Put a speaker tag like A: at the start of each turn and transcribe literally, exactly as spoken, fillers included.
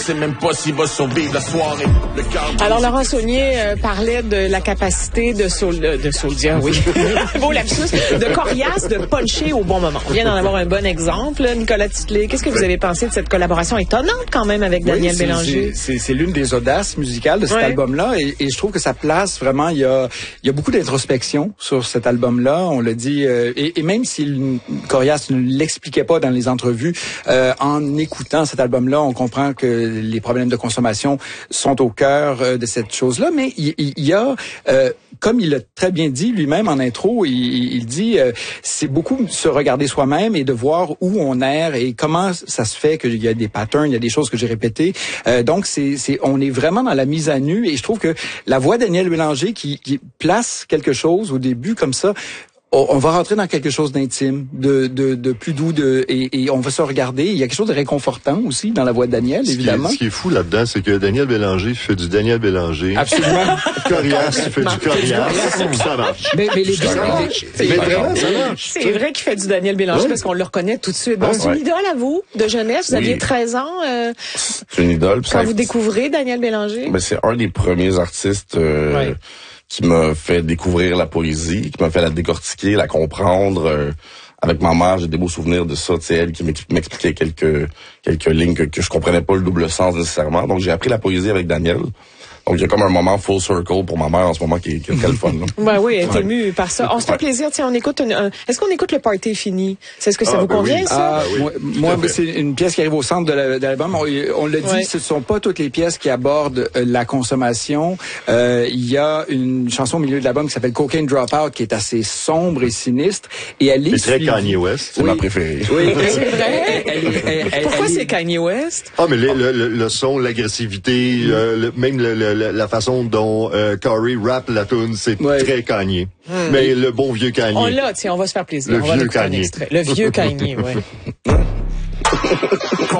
A: C'est même pas s'il va survivre la soirée. Le
B: Alors, Laurent Saunier euh, parlait de la capacité de Soul, de Souldia, oui. Beau lapsus. De Corias, de puncher au bon moment. On vient d'en avoir un bon exemple. Nicolas Titley, qu'est-ce que vous avez pensé de cette collaboration étonnante quand même avec Daniel
C: oui, c'est,
B: Bélanger?
C: C'est, c'est, c'est l'une des audaces musicales de cet
B: ouais.
C: album-là. Et, et je trouve que ça place vraiment, il y a, il y a beaucoup d'introspection sur cet album-là. On l'a dit, euh, et, et même si Corias ne l'expliquait pas dans les entrevues, euh, en écoutant cet album-là, on comprend que les problèmes de consommation sont au cœur euh, de cette chose-là, mais il, il y a, euh, comme il l'a très bien dit lui-même en intro, il, il dit, euh, c'est beaucoup se regarder soi-même et de voir où on erre et comment ça se fait qu'il y a des patterns, il y a des choses que j'ai répétées. Euh, donc, c'est, c'est, on est vraiment dans la mise à nu et je trouve que la voix de Daniel Bélanger qui, qui place quelque chose au début comme ça, on va rentrer dans quelque chose d'intime, de, de, de plus doux, de, et, et on va se regarder. Il y a quelque chose de réconfortant aussi dans la voix de Daniel,
D: ce
C: évidemment.
D: Qui est, ce qui est fou là-dedans, c'est que Daniel Bélanger fait du Daniel Bélanger.
C: Absolument.
D: Corias fait du Corias. Ça marche.
C: Mais, mais les deux,
D: c'est mais vraiment, ça marche.
B: C'est vrai qu'il fait du Daniel Bélanger ouais. parce qu'on le reconnaît tout de suite. Bon, ouais. c'est une idole à vous, de jeunesse. Vous oui. aviez treize ans. Euh,
E: c'est une idole.
B: Quand vous découvrez Daniel Bélanger.
E: Ben, c'est un des premiers artistes, euh, ouais. qui m'a fait découvrir la poésie, qui m'a fait la décortiquer, la comprendre. Euh, avec ma mère, j'ai des beaux souvenirs de ça. C'est elle qui m'expliquait quelques quelques lignes que, que je comprenais pas le double sens nécessairement. Donc j'ai appris la poésie avec Daniel. Donc, il y a comme un moment full circle pour ma mère en ce moment qui est, qui est très le fun. Là.
B: Ben oui, elle est émue par ça. On se fait plaisir. Tiens, on écoute. Une, un, est-ce qu'on écoute le Party fini? C'est ce que ça ah, vous ben convient,
C: oui.
B: ça?
C: Ah, oui. Moi, moi c'est une pièce qui arrive au centre de, la, de l'album. On, on l'a dit, ouais. ce ne sont pas toutes les pièces qui abordent euh, la consommation. Euh, il y a une chanson au milieu de l'album qui s'appelle Cocaine Dropout qui est assez sombre et sinistre. Et elle est
D: très Kanye West.
E: C'est oui. ma préférée.
B: Oui, c'est vrai. Elle, elle, elle, elle, Pourquoi elle, c'est Kanye West?
D: Ah, mais le, le, le, le son, l'agressivité, mm. euh, le, même le, le, la façon dont euh, Corey rappe la tune, c'est ouais. très Kanye. Hmm. Mais le bon vieux Kanye.
B: On l'a, tiens, on va se faire plaisir.
D: Le
B: on
D: vieux
B: va
D: Kanye.
B: Le vieux Kanye, ouais.